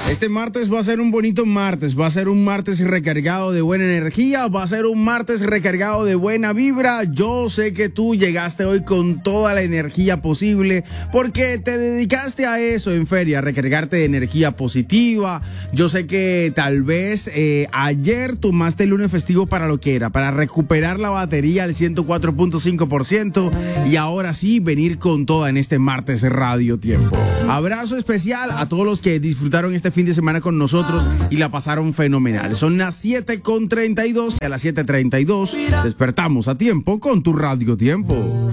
Este martes va a ser un bonito martes, va a ser un martes recargado de buena energía, va a ser un martes recargado de buena vibra. Yo sé que tú llegaste hoy con toda la energía posible porque te dedicaste a eso en feria, a recargarte de energía positiva. Yo sé que tal vez ayer tomaste el lunes festivo para lo que era, para recuperar la batería al 104.5% y ahora sí venir con toda en este martes Radio Tiempo. Abrazo especial a todos los que disfrutaron este fin de semana con nosotros y la pasaron fenomenal. Son las 7:32 y a las 7:32 despertamos a tiempo con tu Radio Tiempo.